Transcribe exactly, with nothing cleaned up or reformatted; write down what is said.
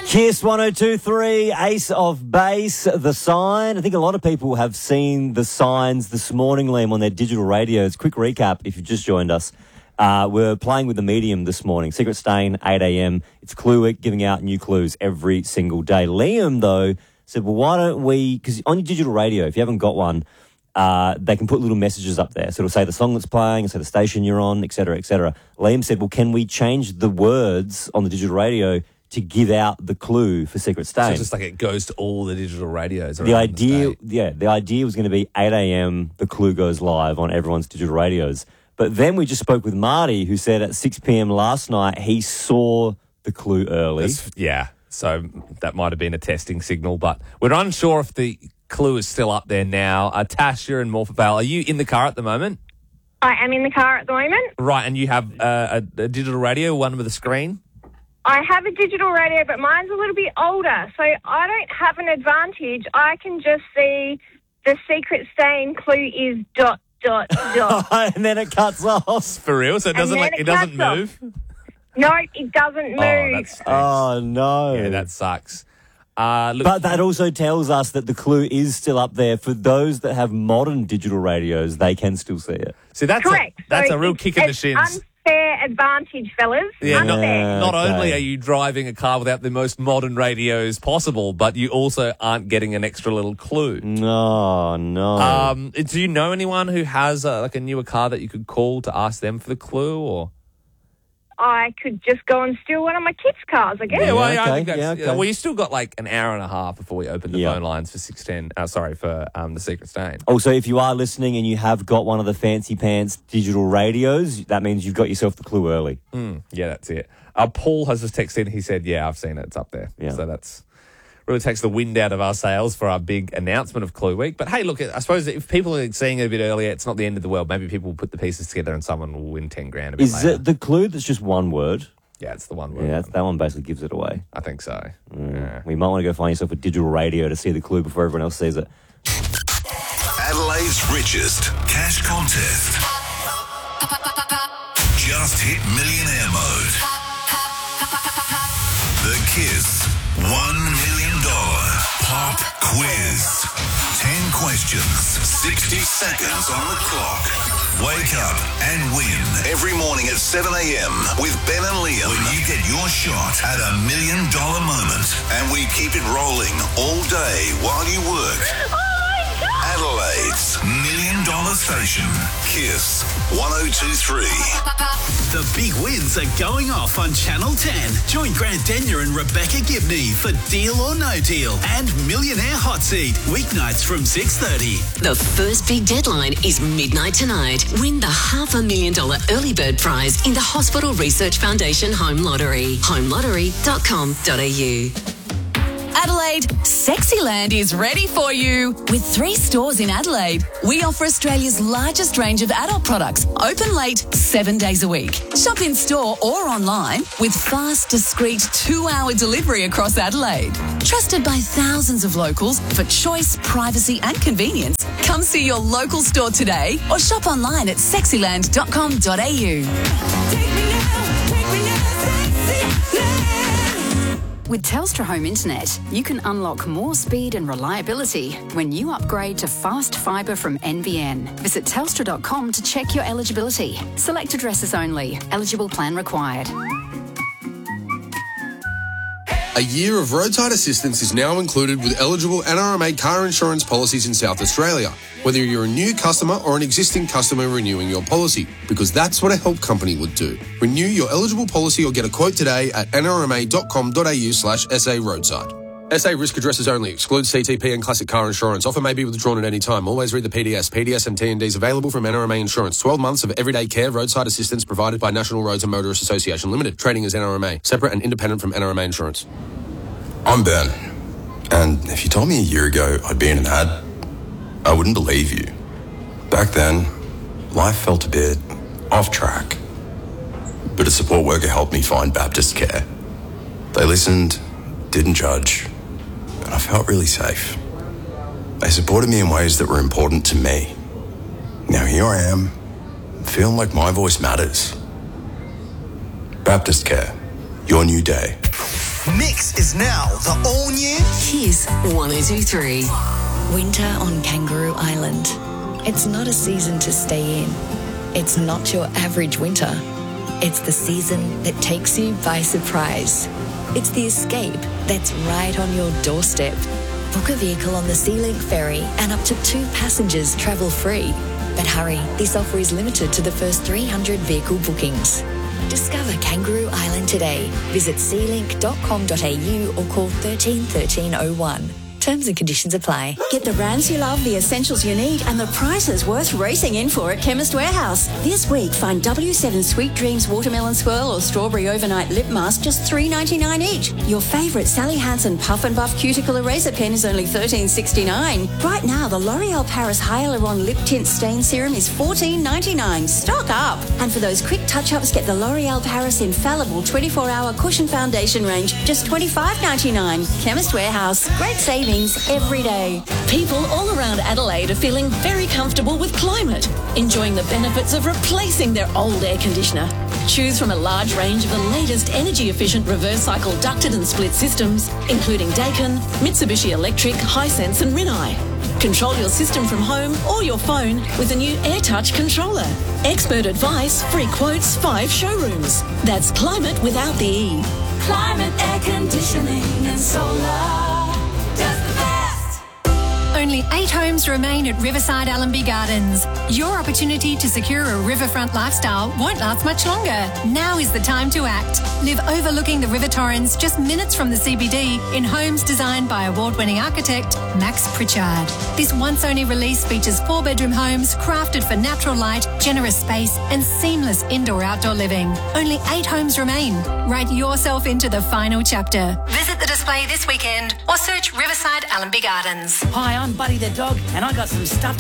Kiss one oh two three, Ace of Base, The Sign. I think a lot of people have seen the signs this morning, Liam, on their digital radios. Quick recap, if you've just joined us. Uh, we're playing with the medium this morning. Secret Stain, eight a.m. It's Clue Week, giving out new clues every single day. Liam, though, said, well, why don't we... Because on your digital radio, if you haven't got one, uh, they can put little messages up there. So it'll say the song that's playing, it'll say the station you're on, et cetera, et cetera. Liam said, well, can we change the words on the digital radio to give out the clue for Secret Stain? So just like it goes to all the digital radios. The idea, the yeah, the idea was going to be eight a.m. the clue goes live on everyone's digital radios. But then we just spoke with Marty, who said at six p.m. last night he saw the clue early. That's, yeah, so that might have been a testing signal, but we're unsure if the clue is still up there now. Uh, Tash, you're in Morpeth Vale. Are you in the car at the moment? I am in the car at the moment. Right, and you have uh, a, a digital radio, one with a screen? I have a digital radio, but mine's a little bit older, so I don't have an advantage. I can just see the Secret Stain clue is dot, dot, dot. And then it cuts off. For real? So it doesn't like it it doesn't cuts move? No, it doesn't move. Oh, that's Oh, no. Yeah, that sucks. Uh, look, But that also tells us that the clue is still up there. For those that have modern digital radios, they can still see it. see, that's Correct. a, that's So a real it's- kick in the it's shins. Unfair advantage, fellas. Yeah, not, unfair. Yeah. not Okay. only are you driving a car without the most modern radios possible, but you also aren't getting an extra little clue. No, no. Um, do you know anyone who has a, like a newer car that you could call to ask them for the clue? Or I could just go and steal one of my kids' cars, I guess. yeah, well, yeah, okay, I think that's, yeah, okay. yeah, well, you still got like an hour and a half before we open the Yeah. phone lines for six ten. Uh, sorry for um, the Secret Stain. Also, if you are listening and you have got one of the fancy pants digital radios, that means you've got yourself the clue early. Mm, yeah, that's it. Uh, Paul has just texted in. He said, "Yeah, I've seen it. It's up there." Yeah. So that's really takes the wind out of our sails for our big announcement of Clue Week. But hey, look, I suppose if people are seeing it a bit earlier, it's not the end of the world. Maybe people will put the pieces together and someone will win ten grand a bit Is later. it the clue that's just one word? Yeah, it's the one word. Yeah, that one basically gives it away. I think so. Mm. Yeah. We might want to go find yourself a digital radio to see the clue before everyone else sees it. Adelaide's richest cash contest. Just hit millionaire mode. The Kiss one million dollars pop quiz. ten questions, sixty seconds on the clock. Wake up and win every morning at seven a.m. with Ben and Liam. When you get your shot at a million dollar moment, and we keep it rolling all day while you work. Adelaide's million dollar station, Kiss one oh two three. The big wins are going off on Channel ten. Join Grant Denyer and Rebecca Gibney for Deal or No Deal and Millionaire Hot Seat, weeknights from six thirty. The first big deadline is midnight tonight. Win the half a million dollar early bird prize in the Hospital Research Foundation Home Lottery. home lottery dot com dot a u. Adelaide, Sexyland is ready for you. With three stores in Adelaide, we offer Australia's largest range of adult products, open late, seven days a week. Shop in store or online with fast, discreet two-hour delivery across Adelaide. Trusted by thousands of locals for choice, privacy and convenience. Come see your local store today or shop online at sexyland dot com dot a u. With Telstra Home Internet, you can unlock more speed and reliability when you upgrade to fast fibre from N B N. Visit telstra dot com to check your eligibility. Select addresses only. Eligible plan required. A year of roadside assistance is now included with eligible N R M A car insurance policies in South Australia, whether you're a new customer or an existing customer renewing your policy, because that's what a help company would do. Renew your eligible policy or get a quote today at n r m a dot com dot a u slash s a roadside. S A risk addresses only. Excludes C T P and classic car insurance. Offer may be withdrawn at any time. Always read the P D S. P D S and T and Ds available from N R M A Insurance. twelve months of everyday care roadside assistance provided by National Roads and Motorists Association Limited. Trading as N R M A. Separate and independent from N R M A Insurance. I'm Ben, and if you told me a year ago I'd be in an ad, I wouldn't believe you. Back then, life felt a bit off track. But a support worker helped me find Baptist Care. They listened, didn't judge, and I felt really safe. They supported me in ways that were important to me. Now here I am, feeling like my voice matters. Baptist Care, your new day. Mix is now the all-new Kiss one oh two three. Winter on Kangaroo Island. It's not a season to stay in. It's not your average winter. It's the season that takes you by surprise. It's the escape that's right on your doorstep. Book a vehicle on the Sea-Link ferry and up to two passengers travel free. But hurry, this offer is limited to the first three hundred vehicle bookings. Discover Kangaroo Island today. Visit sea link dot com dot a u or call thirteen thirteen oh one. Terms and conditions apply. Get the brands you love, the essentials you need, and the prices worth racing in for at Chemist Warehouse. This week, find W seven Sweet Dreams Watermelon Swirl or Strawberry Overnight Lip Mask just three dollars ninety-nine each. Your favourite Sally Hansen Puff and Buff Cuticle Eraser Pen is only thirteen dollars sixty-nine. Right now, the L'Oreal Paris Hyaluron Lip Tint Stain Serum is fourteen dollars ninety-nine. Stock up! And for those quick touch-ups, get the L'Oreal Paris Infallible twenty-four hour Cushion Foundation range, just twenty-five dollars ninety-nine. Chemist Warehouse. Great savings every day. People all around Adelaide are feeling very comfortable with climate, enjoying the benefits of replacing their old air conditioner. Choose from a large range of the latest energy-efficient reverse cycle ducted and split systems, including Daikin, Mitsubishi Electric, Hisense and Rinnai. Control your system from home or your phone with a new AirTouch controller. Expert advice, free quotes, five showrooms. That's climate without the E. Climate, air conditioning and solar. Only eight homes remain at Riverside Allenby Gardens. Your opportunity to secure a riverfront lifestyle won't last much longer. Now is the time to act. Live overlooking the River Torrens, just minutes from the C B D, in homes designed by award-winning architect Max Pritchard. This once-only release features four-bedroom homes crafted for natural light, generous space and seamless indoor-outdoor living. Only eight homes remain. Write yourself into the final chapter. Visit the display this weekend or search Riverside Allenby Gardens. Hi, I'm Buddy the dog, and I got some stuff